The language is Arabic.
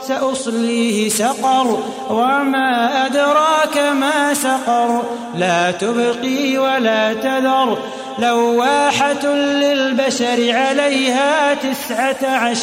سأصليه سقر وما أدراك ما سقر لا تبقي ولا تذر لواحة للبشر عليها 19